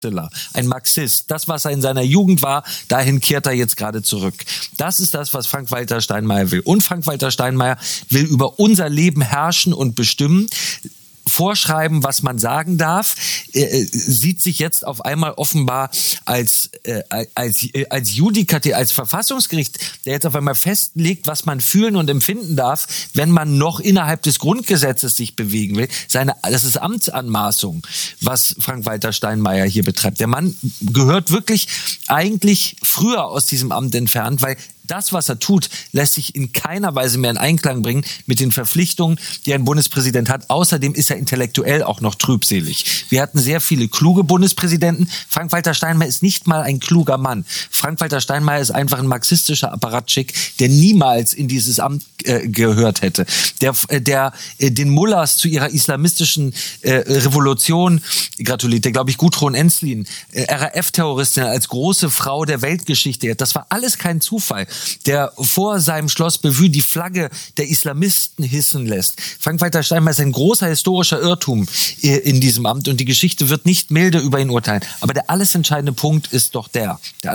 ein Marxist. Das, was er in seiner Jugend war, dahin kehrt er jetzt gerade zurück. Das ist das, was Frank-Walter Steinmeier will. Und Frank-Walter Steinmeier will über unser Leben herrschen und bestimmen, vorschreiben, was man sagen darf, sieht sich jetzt auf einmal offenbar als Judikative, als Verfassungsgericht, der jetzt auf einmal festlegt, was man fühlen und empfinden darf, wenn man noch innerhalb des Grundgesetzes sich bewegen will. Das ist Amtsanmaßung, was Frank-Walter Steinmeier hier betreibt. Der Mann gehört wirklich eigentlich früher aus diesem Amt entfernt, weil das, was er tut, lässt sich in keiner Weise mehr in Einklang bringen mit den Verpflichtungen, die ein Bundespräsident hat. Außerdem ist er intellektuell auch noch trübselig. Wir hatten sehr viele kluge Bundespräsidenten. Frank-Walter Steinmeier ist nicht mal ein kluger Mann. Frank-Walter Steinmeier ist einfach ein marxistischer Apparatschik, der niemals in dieses Amt gehört hätte. Der den Mullahs zu ihrer islamistischen Revolution gratuliert, der, glaube ich, Gudrun Ensslin, RAF-Terroristin als große Frau der Weltgeschichte. Das war alles kein Zufall, der vor seinem Schloss Bellevue die Flagge der Islamisten hissen lässt. Frank-Walter Steinmeier ist ein großer historischer Irrtum in diesem Amt und die Geschichte wird nicht milde über ihn urteilen. Aber der alles entscheidende Punkt ist doch der.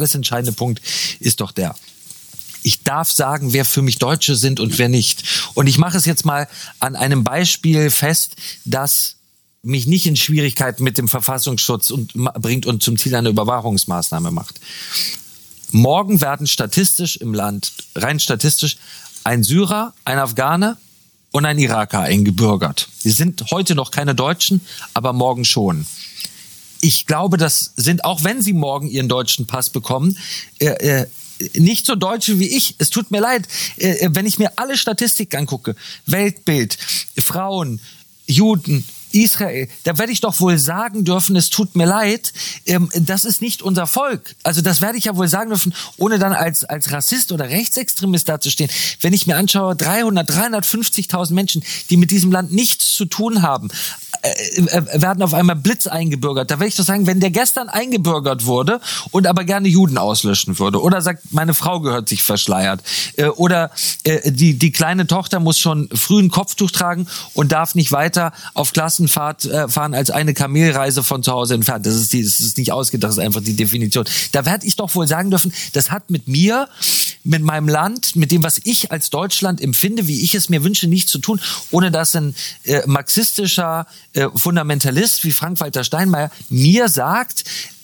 Ich darf sagen, wer für mich Deutsche sind und wer nicht. Und ich mache es jetzt mal an einem Beispiel fest, das mich nicht in Schwierigkeiten mit dem Verfassungsschutz bringt und zum Ziel einer Überwachungsmaßnahme macht. Morgen werden statistisch im Land, rein statistisch, ein Syrer, ein Afghaner und ein Iraker eingebürgert. Sie sind heute noch keine Deutschen, aber morgen schon. Ich glaube, das sind, auch wenn sie morgen ihren deutschen Pass bekommen, nicht so Deutsche wie ich. Es tut mir leid, wenn ich mir alle Statistiken angucke, Weltbild, Frauen, Juden, Israel, da werde ich doch wohl sagen dürfen, es tut mir leid, das ist nicht unser Volk. Also das werde ich ja wohl sagen dürfen, ohne dann als Rassist oder Rechtsextremist dazustehen. Wenn ich mir anschaue, 350.000 Menschen, die mit diesem Land nichts zu tun haben, werden auf einmal Blitz eingebürgert. Da werde ich doch sagen, wenn der gestern eingebürgert wurde und aber gerne Juden auslöschen würde oder sagt, meine Frau gehört sich verschleiert oder die kleine Tochter muss schon früh ein Kopftuch tragen und darf nicht weiter auf Klassenfahrt fahren als eine Kamelreise von zu Hause entfernt. Das ist nicht ausgedacht, das ist einfach die Definition. Da werde ich doch wohl sagen dürfen, das hat mit mir, mit meinem Land, mit dem, was ich als Deutschland empfinde, wie ich es mir wünsche, nichts zu tun, ohne dass ein marxistischer Fundamentalist wie Frank-Walter Steinmeier mir sagt,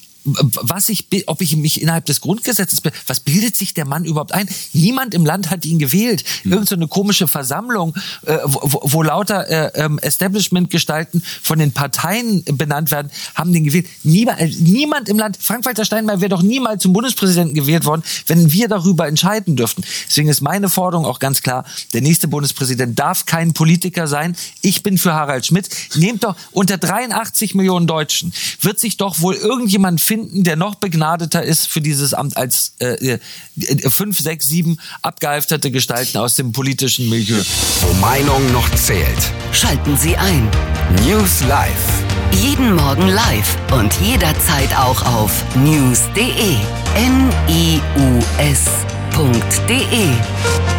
ob ich mich innerhalb des Grundgesetzes, was bildet sich der Mann überhaupt ein? Niemand im Land hat ihn gewählt. Irgend so eine komische Versammlung, wo lauter Establishment-Gestalten von den Parteien benannt werden, haben den gewählt. Niemand im Land, Frank-Walter Steinmeier wäre doch niemals zum Bundespräsidenten gewählt worden, wenn wir darüber entscheiden dürften. Deswegen ist meine Forderung auch ganz klar, der nächste Bundespräsident darf kein Politiker sein. Ich bin für Harald Schmidt. Nehmt doch, unter 83 Millionen Deutschen wird sich doch wohl irgendjemand finden, der noch begnadeter ist für dieses Amt als 5, 6, 7 abgehalfterte Gestalten aus dem politischen Milieu. Wo Meinung noch zählt. Schalten Sie ein. News Live. Jeden Morgen live und jederzeit auch auf news.de. NIUS.de